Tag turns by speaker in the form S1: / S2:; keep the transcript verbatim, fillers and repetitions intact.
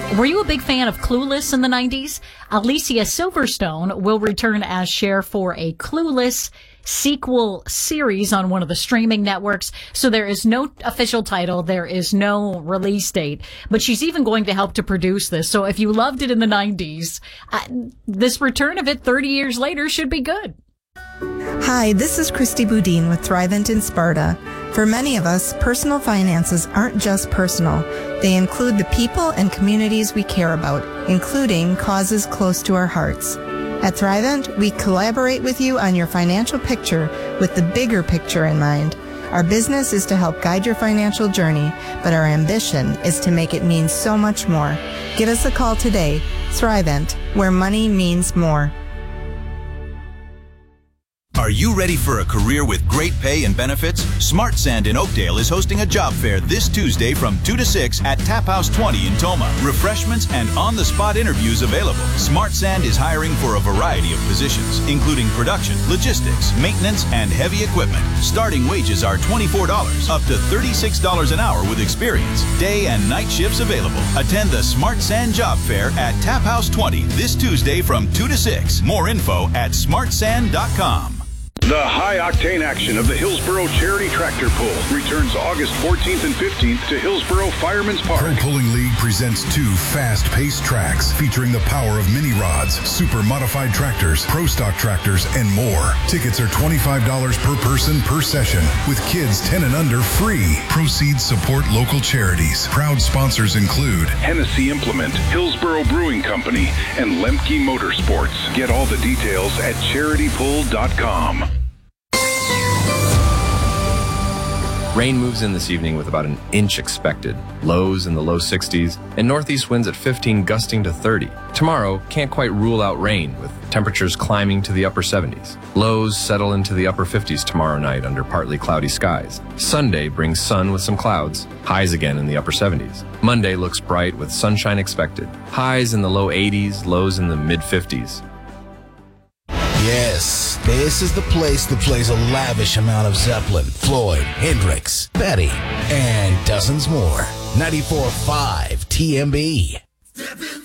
S1: Were you a big fan of Clueless in the nineties? Alicia Silverstone will return as Cher for a Clueless sequel series on one of the streaming networks. So there is no official title. There is no release date, but she's even going to help to produce this. So if you loved it in the nineties, uh, this return of it thirty years later should be good.
S2: Hi, this is Christy Boudin with Thrivent in Sparta. For many of us, personal finances aren't just personal. They include the people and communities we care about, including causes close to our hearts. At Thrivent, we collaborate with you on your financial picture with the bigger picture in mind. Our business is to help guide your financial journey, but our ambition is to make it mean so much more. Give us a call today. Thrivent, where money means more.
S3: Are you ready for a career with great pay and benefits? Smart Sand in Oakdale is hosting a job fair this Tuesday from two to six at Tap House twenty in Toma. Refreshments and on-the-spot interviews available. Smart Sand is hiring for a variety of positions, including production, logistics, maintenance, and heavy equipment. Starting wages are twenty-four dollars, up to thirty-six dollars an hour with experience. Day and night shifts available. Attend the Smart Sand Job Fair at Tap House twenty this Tuesday from two to six. More info at smart sand dot com.
S4: The high-octane action of the Hillsboro Charity Tractor Pull returns August fourteenth and fifteenth to Hillsboro Fireman's Park.
S5: Pro Pulling League presents two fast-paced tracks featuring the power of mini rods, super modified tractors, pro stock tractors, and more. Tickets are twenty-five dollars per person per session, with kids ten and under free. Proceeds support local charities. Proud sponsors include
S4: Hennessy Implement, Hillsboro Brewing Company, and Lemke Motorsports. Get all the details at charity pull dot com.
S6: Rain moves in this evening with about an inch expected. Lows in the low sixties, and northeast winds at fifteen gusting to thirty. Tomorrow, can't quite rule out rain, with temperatures climbing to the upper seventies. Lows settle into the upper fifties tomorrow night under partly cloudy skies. Sunday brings sun with some clouds. Highs again in the upper seventies. Monday looks bright with sunshine expected. Highs in the low eighties, lows in the mid fifties.
S7: Yes, this is the place that plays a lavish amount of Zeppelin, Floyd, Hendrix, Betty, and dozens more. ninety-four point five T M B.